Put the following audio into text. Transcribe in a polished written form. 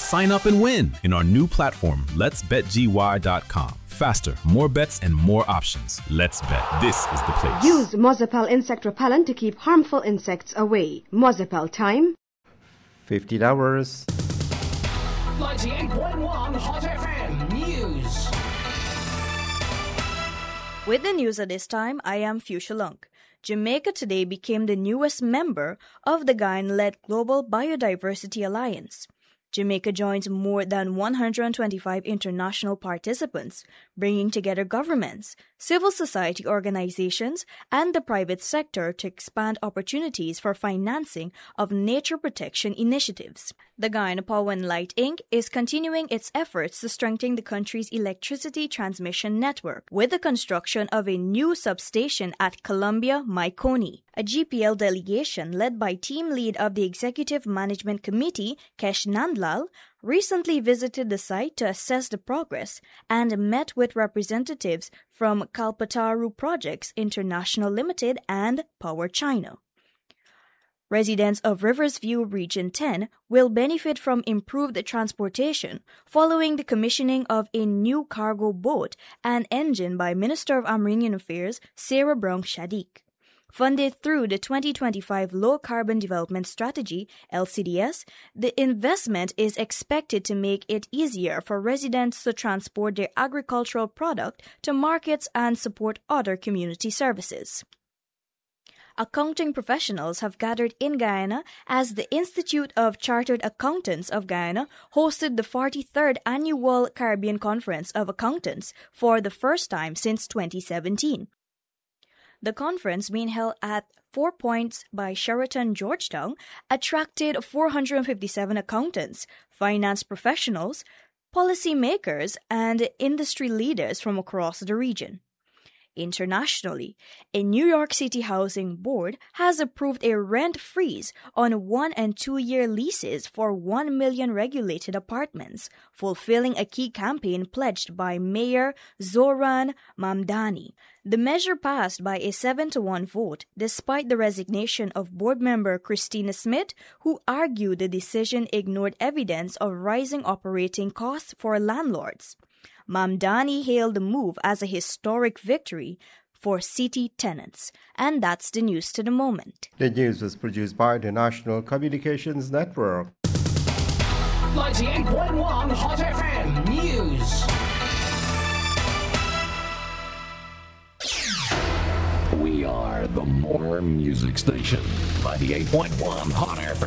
Sign up and win in our new platform, letsbetgy.com. Faster, more bets, and more options. Let's bet. This is the place. Use Mozapel insect repellent to keep harmful insects away. Mozapel time. 15 hours. 98.1 Hot FM News. With the news at this time, I am Fuchsia Lunk. Jamaica today became the newest member of the Guyana-led Global Biodiversity Alliance. Jamaica joins more than 125 international participants, bringing together governments, civil society organizations, and the private sector to expand opportunities for financing of nature protection initiatives. The Guyana Power and Light Inc. is continuing its efforts to strengthen the country's electricity transmission network with the construction of a new substation at Columbia, Maikoni. A GPL delegation led by team lead of the Executive Management Committee, Kesh Nandlal, recently visited the site to assess the progress and met with representatives from Kalpataru Projects International Limited and Power China. Residents of Riversview Region 10 will benefit from improved transportation following the commissioning of a new cargo boat and engine by Minister of Armenian Affairs Sarah Brown Shadik. Funded through the 2025 Low Carbon Development Strategy, LCDS, the investment is expected to make it easier for residents to transport their agricultural product to markets and support other community services. Accounting professionals have gathered in Guyana as the Institute of Chartered Accountants of Guyana hosted the 43rd Annual Caribbean Conference of Accountants for the first time since 2017. The conference, being held at 4 Points by Sheraton Georgetown, attracted 457 accountants, finance professionals, policymakers, and industry leaders from across the region. Internationally, a New York City Housing Board has approved a rent freeze on 1- and 2-year leases for 1 million regulated apartments, fulfilling a key campaign pledged by Mayor Zoran Mamdani. The measure passed by a 7-1 vote, despite the resignation of board member Christina Smith, who argued the decision ignored evidence of rising operating costs for landlords. Mamdani hailed the move as a historic victory for city tenants. And that's the news to the moment. The news was produced by the National Communications Network. 98.1 Hot FM News. We are the More Music Station. 98.1 Hot FM.